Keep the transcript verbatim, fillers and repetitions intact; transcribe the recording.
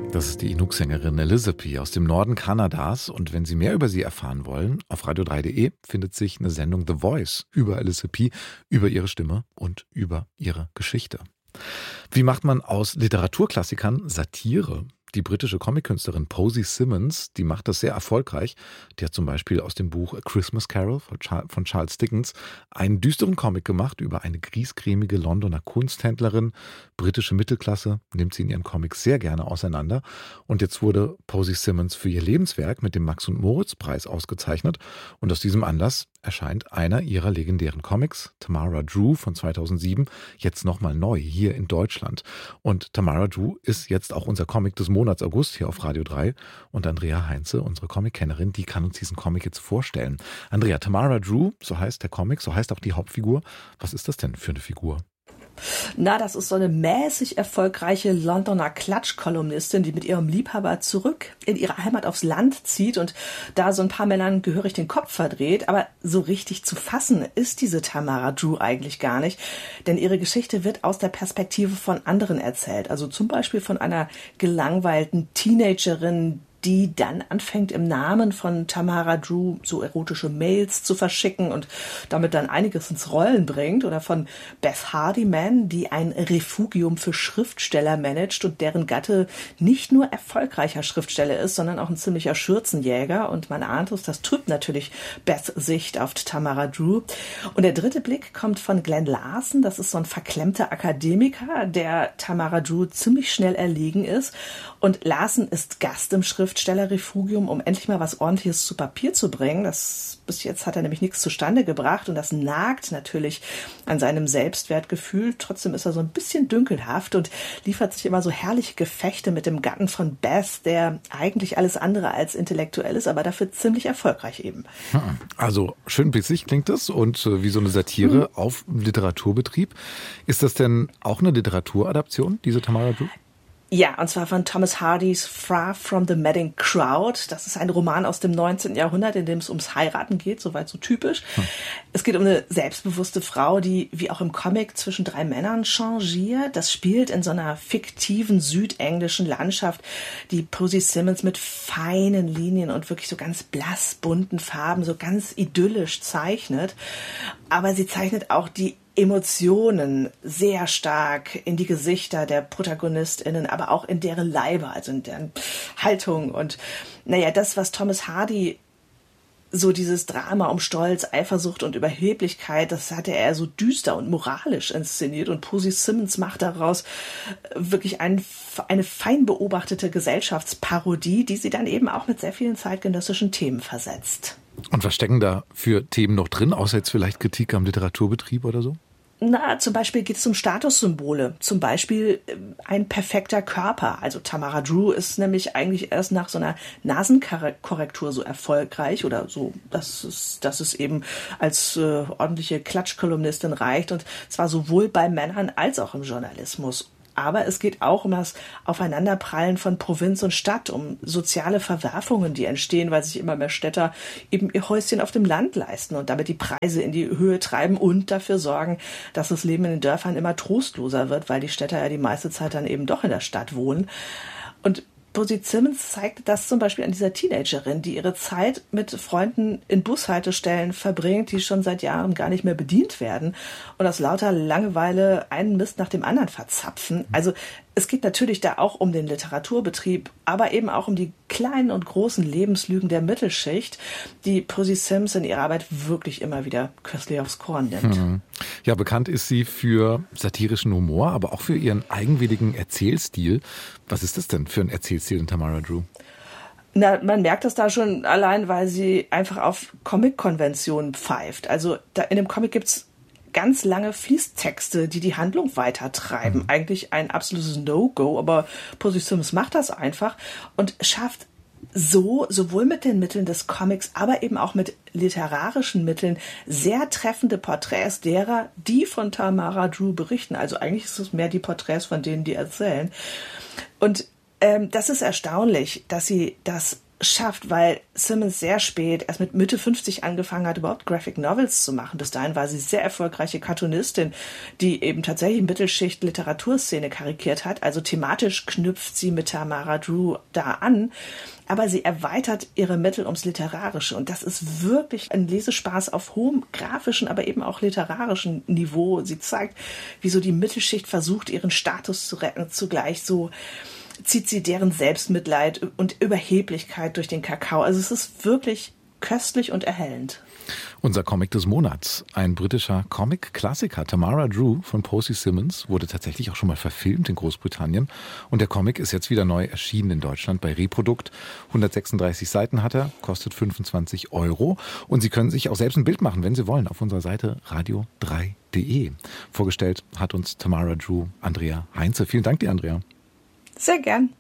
Das ist die Inuk-Sängerin Elizabeth aus dem Norden Kanadas. Und wenn Sie mehr über sie erfahren wollen, auf radio drei punkt de findet sich eine Sendung The Voice über Elizabeth, über ihre Stimme und über ihre Geschichte. Wie macht man aus Literaturklassikern Satire? Die britische Comic-Künstlerin Posy Simmonds, die macht das sehr erfolgreich. Die hat zum Beispiel aus dem Buch A Christmas Carol von Charles Dickens einen düsteren Comic gemacht über eine griesgrämige Londoner Kunsthändlerin. Britische Mittelklasse nimmt sie in ihren Comics sehr gerne auseinander. Und jetzt wurde Posy Simmonds für ihr Lebenswerk mit dem Max- und Moritz-Preis ausgezeichnet. Und aus diesem Anlass erscheint einer ihrer legendären Comics, Tamara Drew von zweitausendsieben, jetzt nochmal neu hier in Deutschland. Und Tamara Drew ist jetzt auch unser Comic des Monats August hier auf Radio drei. Und Andrea Heinze, unsere Comic-Kennerin, die kann uns diesen Comic jetzt vorstellen. Andrea, Tamara Drew, so heißt der Comic, so heißt auch die Hauptfigur. Was ist das denn für eine Figur? Na, das ist so eine mäßig erfolgreiche Londoner Klatschkolumnistin, die mit ihrem Liebhaber zurück in ihre Heimat aufs Land zieht und da so ein paar Männern gehörig den Kopf verdreht. Aber so richtig zu fassen ist diese Tamara Drew eigentlich gar nicht, denn ihre Geschichte wird aus der Perspektive von anderen erzählt. Also zum Beispiel von einer gelangweilten Teenagerin, die dann anfängt, im Namen von Tamara Drew so erotische Mails zu verschicken und damit dann einiges ins Rollen bringt. Oder von Beth Hardiman, die ein Refugium für Schriftsteller managt und deren Gatte nicht nur erfolgreicher Schriftsteller ist, sondern auch ein ziemlicher Schürzenjäger. Und man ahnt es, das trübt natürlich Beths Sicht auf Tamara Drew. Und der dritte Blick kommt von Glenn Larson. Das ist so ein verklemmter Akademiker, der Tamara Drew ziemlich schnell erlegen ist. Und Larson ist Gast im Schriftstellerrefugium, um endlich mal was Ordentliches zu Papier zu bringen. Das, bis jetzt hat er nämlich nichts zustande gebracht und das nagt natürlich an seinem Selbstwertgefühl. Trotzdem ist er so ein bisschen dünkelhaft und liefert sich immer so herrliche Gefechte mit dem Gatten von Beth, der eigentlich alles andere als intellektuell ist, aber dafür ziemlich erfolgreich eben. Also schön bissig klingt das und äh, wie so eine Satire mhm. auf Literaturbetrieb. Ist das denn auch eine Literaturadaption, diese Tamara Drew? Ja, und zwar von Thomas Hardys Far from the Madding Crowd. Das ist ein Roman aus dem neunzehnten Jahrhundert, in dem es ums Heiraten geht, soweit so typisch. Hm. Es geht um eine selbstbewusste Frau, die wie auch im Comic zwischen drei Männern changiert. Das spielt in so einer fiktiven südenglischen Landschaft, die Posy Simmonds mit feinen Linien und wirklich so ganz blass bunten Farben so ganz idyllisch zeichnet. Aber sie zeichnet auch die Emotionen sehr stark in die Gesichter der ProtagonistInnen, aber auch in deren Leiber, also in deren Haltung. Und naja, das, was Thomas Hardy so dieses Drama um Stolz, Eifersucht und Überheblichkeit, das hatte er so düster und moralisch inszeniert. Und Posy Simmonds macht daraus wirklich ein, eine fein beobachtete Gesellschaftsparodie, die sie dann eben auch mit sehr vielen zeitgenössischen Themen versetzt. Und was stecken da für Themen noch drin, außer jetzt vielleicht Kritik am Literaturbetrieb oder so? Na, zum Beispiel geht es um Statussymbole. Zum Beispiel ein perfekter Körper. Also Tamara Drew ist nämlich eigentlich erst nach so einer Nasenkorrektur so erfolgreich oder so, dass es, dass es eben als äh, ordentliche Klatschkolumnistin reicht. Und zwar sowohl bei Männern als auch im Journalismus. Aber es geht auch um das Aufeinanderprallen von Provinz und Stadt, um soziale Verwerfungen, die entstehen, weil sich immer mehr Städter eben ihr Häuschen auf dem Land leisten und damit die Preise in die Höhe treiben und dafür sorgen, dass das Leben in den Dörfern immer trostloser wird, weil die Städter ja die meiste Zeit dann eben doch in der Stadt wohnen. Und Posy Simmonds zeigt das zum Beispiel an dieser Teenagerin, die ihre Zeit mit Freunden in Bushaltestellen verbringt, die schon seit Jahren gar nicht mehr bedient werden und aus lauter Langeweile einen Mist nach dem anderen verzapfen. Also es geht natürlich da auch um den Literaturbetrieb, aber eben auch um die kleinen und großen Lebenslügen der Mittelschicht, die Posy Simmonds in ihrer Arbeit wirklich immer wieder köstlich aufs Korn nimmt. Hm. Ja, bekannt ist sie für satirischen Humor, aber auch für ihren eigenwilligen Erzählstil. Was ist das denn für ein Erzählstil in Tamara Drew? Na, man merkt das da schon allein, weil sie einfach auf Comic-Konventionen pfeift. Also da in dem Comic gibt's ganz lange Fließtexte, die die Handlung weitertreiben. Mhm. Eigentlich ein absolutes No-Go, aber Posy Simmonds macht das einfach und schafft so sowohl mit den Mitteln des Comics, aber eben auch mit literarischen Mitteln sehr treffende Porträts derer, die von Tamara Drew berichten. Also eigentlich ist es mehr die Porträts von denen, die erzählen. Und ähm, das ist erstaunlich, dass sie das schafft, weil Simmons sehr spät, erst mit Mitte fünfzig angefangen hat, überhaupt Graphic Novels zu machen. Bis dahin war sie sehr erfolgreiche Cartoonistin, die eben tatsächlich Mittelschicht-Literaturszene karikiert hat. Also thematisch knüpft sie mit Tamara Drew da an, aber sie erweitert ihre Mittel ums Literarische. Und das ist wirklich ein Lesespaß auf hohem grafischen, aber eben auch literarischen Niveau. Sie zeigt, wie so die Mittelschicht versucht, ihren Status zu retten, zugleich so zieht sie deren Selbstmitleid und Überheblichkeit durch den Kakao. Also es ist wirklich köstlich und erhellend. Unser Comic des Monats, ein britischer Comic-Klassiker, Tamara Drew von Posy Simmons, wurde tatsächlich auch schon mal verfilmt in Großbritannien. Und der Comic ist jetzt wieder neu erschienen in Deutschland bei Reprodukt. hundertsechsunddreißig Seiten hat er, kostet fünfundzwanzig Euro. Und Sie können sich auch selbst ein Bild machen, wenn Sie wollen, auf unserer Seite radio drei punkt de. Vorgestellt hat uns Tamara Drew Andrea Heinze. Vielen Dank dir, Andrea. Sehr gern.